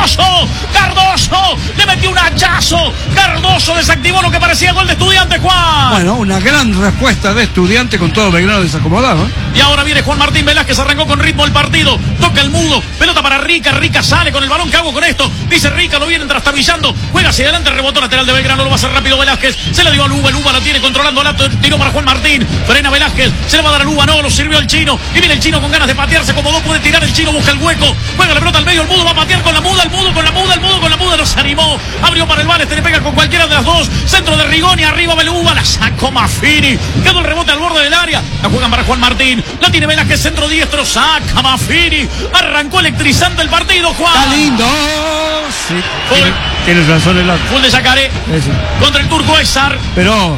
Cardoso, le metió un hachazo. Cardoso desactivó lo que parecía gol de Estudiantes, Juan. Bueno, una gran respuesta de Estudiantes con todo Belgrano desacomodado, ¿eh? Y ahora viene Juan Martín Velázquez, arrancó con ritmo el partido. Toca el mudo, pelota para Rica. Rica sale con el balón. ¿Qué hago con esto? Dice Rica, lo vienen trastabillando. Juega hacia adelante, rebotó lateral de Belgrano. Lo va a hacer rápido Velázquez. Se le dio a Luba. Luba la tiene controlando. Tiró para Juan Martín. Frena Velázquez. Se le va a dar a Luba. No, lo sirvió el chino. Y viene el chino con ganas de patear. Se acomodó, puede tirar el chino. Busca el hueco. Juega la pelota al medio. El mudo va a patear con la muda. El mudo con la muda. El mudo con la muda. No se animó. Abrió para el Vales. Le pega con cualquiera de las dos. Centro de Rigoni. Arriba Beluba. La sacó Maffini. Quedó el rebote al borde del área. La juegan para Juan Martín. La tiene Velázquez. Centro diestro. Saca Maffini. Arrancó electrizante el partido, Juan. Está lindo. Sí. Tienes razón el otro. Full de Yacaré. Eso. Contra el turco Esar. Pero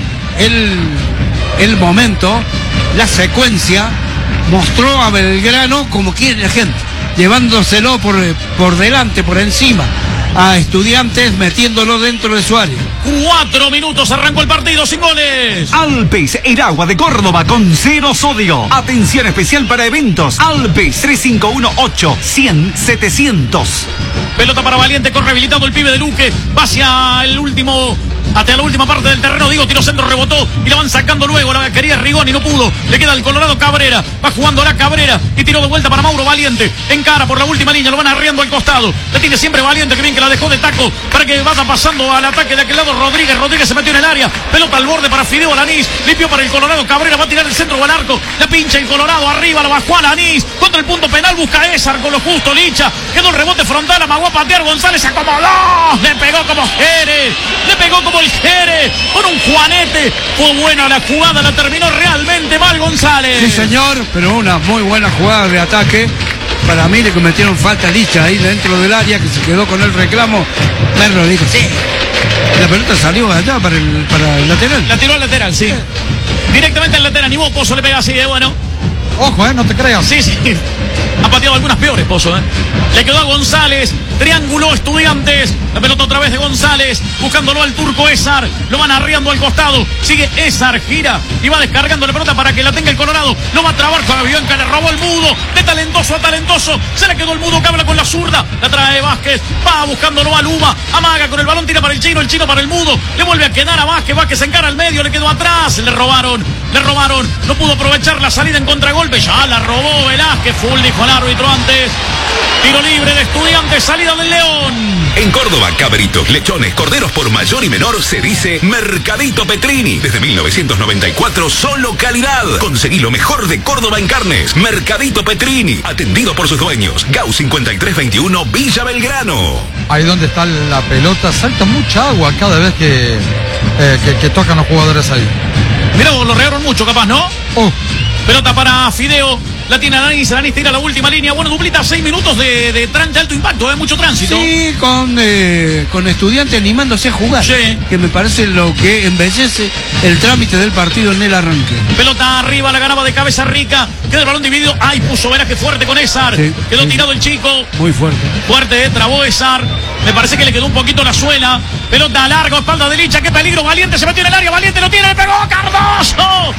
el momento, la secuencia, mostró a Belgrano como quiere la gente, llevándoselo por delante, por encima, a Estudiantes, metiéndolo dentro de su área. 4 minutos, arrancó el partido sin goles. Alpes, el agua de Córdoba con 0 sodio. Atención especial para eventos. Alpes 3518-100-700. Pelota para Valiente, con rehabilitado el pibe de Luque. Va hacia el último... Hasta la última parte del terreno, digo, tiro centro, rebotó y la van sacando luego. La quería Rigoni, no pudo. Le queda el Colorado Cabrera. Va jugando la Cabrera y tiró de vuelta para Mauro Valiente. Encara por la última línea, lo van arriando al costado. La tiene siempre Valiente, que bien que la dejó de taco para que vaya pasando al ataque de aquel lado Rodríguez. Rodríguez se metió en el área. Pelota al borde para Fideo Alanís. Limpió para el Colorado Cabrera. Va a tirar el centro o al arco. La pincha el Colorado arriba, la bajó Alanís. Contra el punto penal busca Esar con lo justo. Licha. Quedó el rebote frontal. Amagó a patear. González acomodó. Le pegó como Jerez. Le pegó como el Jerez, con un juanete. Fue buena la jugada, la terminó realmente mal González. Sí, señor, pero una muy buena jugada de ataque. Para mí le cometieron falta a Licha ahí dentro del área, que se quedó con el reclamo. Merlo dijo, sí. La pelota salió allá para el lateral. La tiró al lateral, sí. Directamente al lateral, ni vos Pozo le pega así, bueno. Ojo, no te creas. Sí. Ha pateado algunas peores, Pozo, Le quedó a González. Triángulo Estudiantes. La pelota otra vez de González. Buscándolo al turco Esar. Lo van arriando al costado. Sigue Esar, gira y va descargando la pelota para que la tenga el Colorado. Lo va a trabar con Bianca. Le robó el mudo. De talentoso a talentoso. Se le quedó el mudo que habla con la zurda. La trae Vázquez. Va buscándolo a Luba. Amaga con el balón. Tira para el chino para el mudo. Le vuelve a quedar a Vázquez. Vázquez se encara al medio. Le quedó atrás. Le robaron. No pudo aprovechar la salida en contragolpe. Ya la robó Velázquez. Full, dijo el árbitro antes. Tiro libre de Estudiantes, salida del León. En Córdoba, cabritos, lechones, corderos por mayor y menor se dice Mercadito Petrini. Desde 1994, solo calidad. Conseguí lo mejor de Córdoba en carnes. Mercadito Petrini, atendido por sus dueños. Gau 5321, Villa Belgrano. Ahí donde está la pelota, salta mucha agua cada vez que tocan los jugadores ahí. Mirá vos, lo regaron mucho capaz, ¿no? Pelota para Fideo. La tiene Alanís tira la última línea. Bueno, duplita 6 minutos de alto impacto, mucho tránsito. Sí, con Estudiantes animándose a jugar. Sí. Que me parece lo que embellece el trámite del partido en el arranque. Pelota arriba, la ganaba de cabeza Rica. Queda el balón dividido. Ay, puso Velázquez fuerte con Esar. Sí, quedó tirado el chico. Muy fuerte. Fuerte, trabó Esar. Me parece que le quedó un poquito la suela. Pelota larga, espalda de Licha. Qué peligro. Valiente se metió en el área. Valiente lo tiene. Le pegó. Cardoso.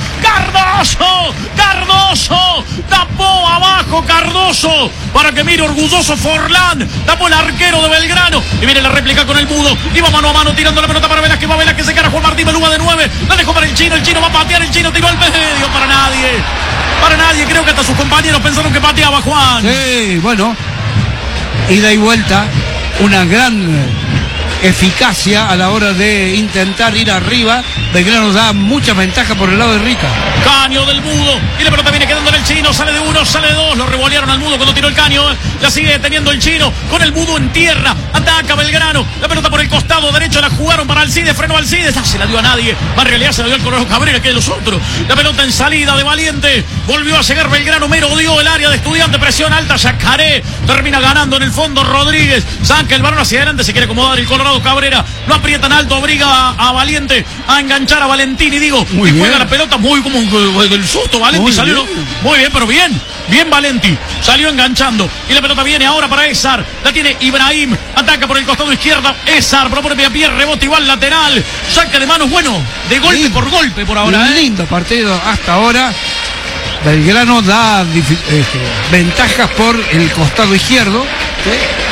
Tapó abajo Cardoso. Para que mire orgulloso Forlán. Tapó el arquero de Belgrano. Y viene la réplica con el mudo. Iba mano a mano tirando la pelota para Velázquez. Va Velázquez, se cara Juan Martín Beluga de 9. La dejó para el chino. El chino va a patear. El chino tiró al medio. Para nadie. Creo que hasta sus compañeros pensaron que pateaba, Juan. Sí, bueno. Ida y vuelta. Una gran eficacia a la hora de intentar ir arriba. Belgrano da mucha ventaja por el lado de Rica. Caño del mudo. Y la pelota viene quedando en el chino. Sale de 1, sale de 2. Lo revolearon al mudo cuando tiró el caño. La sigue teniendo el chino. Con el mudo en tierra. Ataca Belgrano. La pelota por el costado derecho. La jugaron para Alcides. Frenó Alcides. Se la dio a nadie. En realidad se la dio al Colorado Cabrera, que es los otros. La pelota en salida de Valiente. Volvió a llegar Belgrano. Merodeó el área de Estudiantes. Presión alta. Yacaré. Termina ganando en el fondo Rodríguez. Saca el balón hacia adelante. Se quiere acomodar el Colorado Cabrera. Lo aprietan alto. Obliga a Valiente a enganchar a Valentini. Muy y bien. juega la pelota muy como del susto. Valenti salió. Muy bien, pero bien. Bien Valenti. Salió enganchando. Y la pelota viene ahora para Esar. La tiene Ibrahim. Ataca por el costado izquierdo. Esar propone pie a pie. Rebote igual lateral. Saca de manos. Bueno, de golpe por golpe por ahora. Lindo partido hasta ahora. Belgrano da ventajas por el costado izquierdo. ¿Sí?